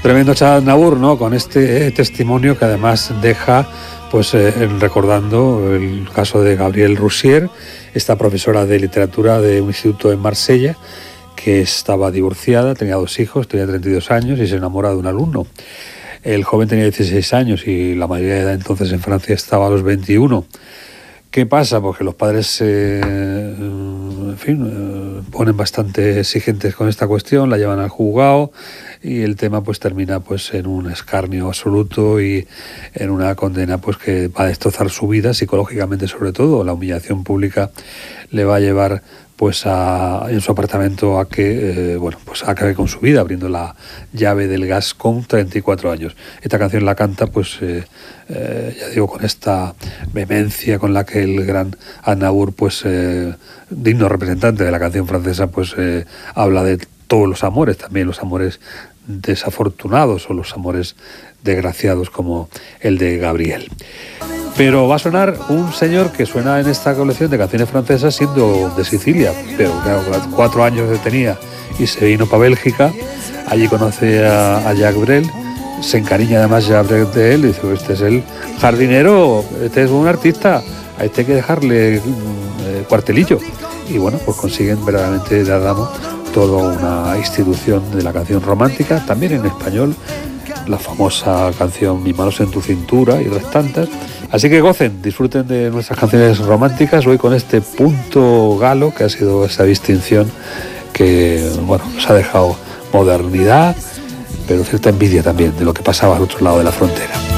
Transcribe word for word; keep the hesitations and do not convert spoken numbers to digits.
Tremendo Aznavour, ¿no? Con este eh, testimonio que además deja, pues eh, recordando el caso de Gabrielle Roussier, esta profesora de literatura de un instituto en Marsella, que estaba divorciada, tenía dos hijos, tenía treinta y dos años y se enamora de un alumno. El joven tenía dieciséis años y la mayoría de edad entonces en Francia estaba a los veintiuno. ¿Qué pasa? Porque los padres, eh, en fin, eh, ponen bastante exigentes con esta cuestión, la llevan al juzgado y el tema pues termina pues en un escarnio absoluto y en una condena pues que va a destrozar su vida psicológicamente, sobre todo. La humillación pública le va a llevar pues a, en su apartamento a que eh, bueno pues acabe con su vida abriendo la llave del gas con treinta y cuatro años. Esta canción la canta pues eh, eh, ya digo con esta vehemencia con la que el gran Aznavour, pues eh, digno representante de la canción francesa, pues eh, habla de todos los amores, también los amores desafortunados o los amores desgraciados como el de Gabrielle. Pero va a sonar un señor que suena en esta colección de canciones francesas siendo de Sicilia, pero claro, cuatro años que tenía y se vino para Bélgica, allí conoce a, a Jacques Brel, se encariña además Jacques Brel de él y dice, este es el jardinero, este es un artista, a este hay que dejarle eh, cuartelillo. Y bueno, pues consiguen verdaderamente dar damo toda una institución de la canción romántica, también en español, la famosa canción Mis manos en tu cintura y otras tantas. Así que gocen, disfruten de nuestras canciones románticas hoy con este punto galo, que ha sido esa distinción que, bueno, nos ha dejado modernidad, pero cierta envidia también de lo que pasaba al otro lado de la frontera.